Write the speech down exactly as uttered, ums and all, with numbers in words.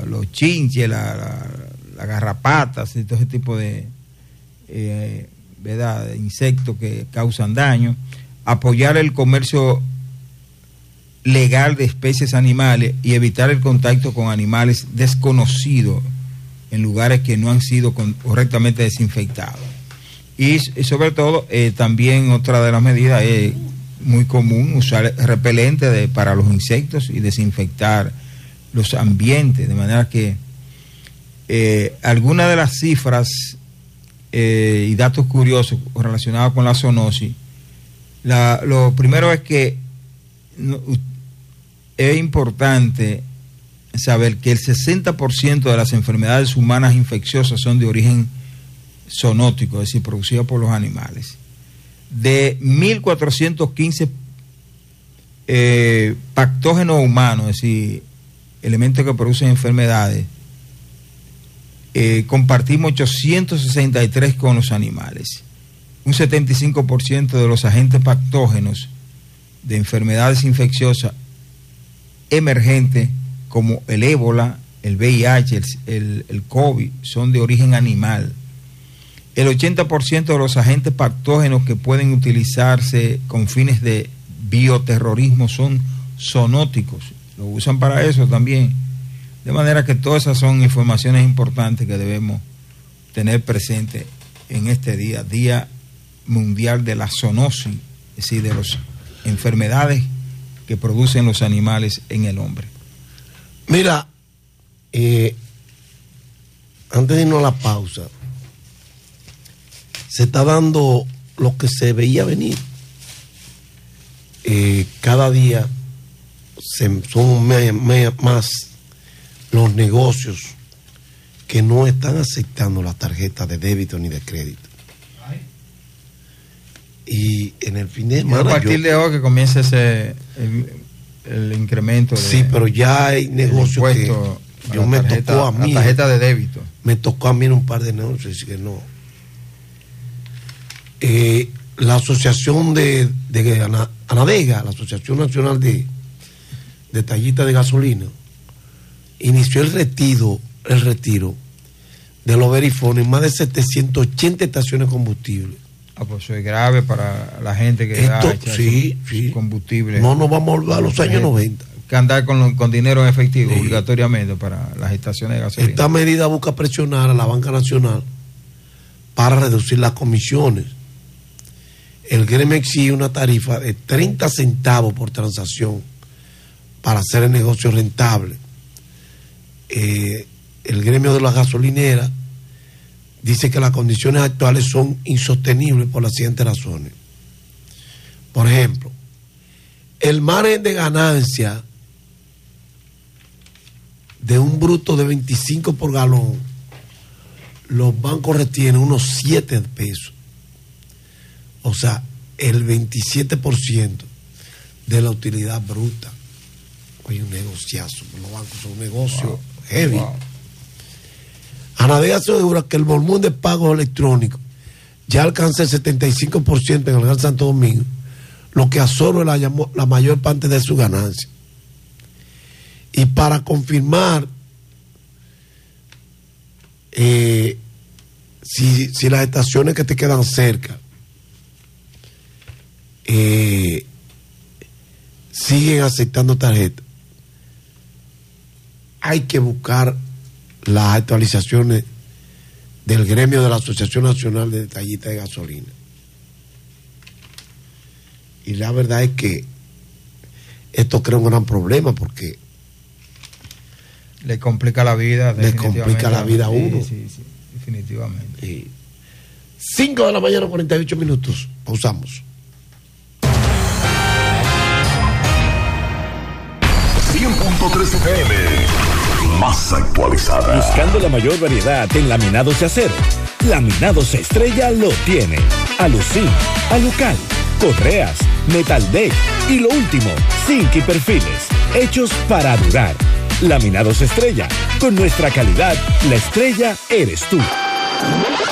los chinches, las la, la garrapatas y todo ese tipo de, eh, ¿verdad?, de insectos que causan daño. Apoyar el comercio legal de especies animales y evitar el contacto con animales desconocidos en lugares que no han sido con, correctamente desinfectados. Y, y sobre todo, eh, también otra de las medidas es muy común usar repelente de, para los insectos y desinfectar los ambientes, de manera que eh, algunas de las cifras eh, y datos curiosos relacionados con la zoonosis, la, lo primero es que no, es importante saber que el sesenta por ciento de las enfermedades humanas infecciosas son de origen zoonótico, es decir, producidas por los animales. De mil cuatrocientos quince eh, patógenos humanos, es decir, elementos que producen enfermedades, eh, compartimos ochocientos sesenta y tres con los animales. Un setenta y cinco por ciento de los agentes patógenos de enfermedades infecciosas emergentes, como el ébola, el V I H, el, el, el COVID, son de origen animal. El ochenta por ciento de los agentes patógenos que pueden utilizarse con fines de bioterrorismo son zoonóticos. Lo usan para eso también. De manera que todas esas son informaciones importantes que debemos tener presente en este día, Día Mundial de la Zoonosis, es decir, de las enfermedades que producen los animales en el hombre. Mira, eh, antes de irnos a la pausa, se está dando lo que se veía venir. Eh, cada día se, son me, me, más los negocios que no están aceptando las tarjetas de débito ni de crédito. Y en el fin de semana, a partir yo, de hoy que comienza ese el, el incremento de, sí, pero ya hay negocios que yo me tarjeta, tocó a mí la tarjeta de débito me tocó a mí en un par de negocios que no. Eh, la asociación de, de Ana, Anadega, la Asociación Nacional de Detallistas de Gasolina, inició el retiro, el retiro de los verifones en más de setecientas ochenta estaciones de combustible. Ah, pues eso es grave para la gente que Esto, da echar sí, su, sí. su combustible. No nos vamos a volver a los años noventa. Que andar con, con dinero en efectivo, sí, obligatoriamente para las estaciones de gasolina. Esta medida busca presionar a la Banca Nacional para reducir las comisiones. El gremio exige una tarifa de treinta centavos por transacción para hacer el negocio rentable. Eh, el gremio de las gasolineras dice que las condiciones actuales son insostenibles por las siguientes razones. Por ejemplo, el margen de ganancia de un bruto de veinticinco por galón, los bancos retienen unos siete pesos. O sea, el veintisiete por ciento de la utilidad bruta. Oye, un negociazo. Los bancos son un negocio wow, heavy. Wow. Anadega asegura que el volumen de pagos electrónicos ya alcanza el setenta y cinco por ciento en el Gran Santo Domingo, lo que absorbe la, la mayor parte de su ganancia. Y para confirmar eh, si, si las estaciones que te quedan cerca eh, siguen aceptando tarjetas, hay que buscar las actualizaciones del gremio de la Asociación Nacional de Detallistas de Gasolina. Y la verdad es que esto crea un gran problema porque le complica la vida. Le complica la vida a uno. Sí, sí, sí, definitivamente. Sí. cinco de la mañana, cuarenta y ocho minutos. Pausamos. cien punto tres F M, más actualizada. Buscando la mayor variedad en laminados de acero. Laminados Estrella lo tiene. Alucin, Alucal, correas, metal deck y lo último, zinc y perfiles, hechos para durar. Laminados Estrella, con nuestra calidad, la estrella eres tú.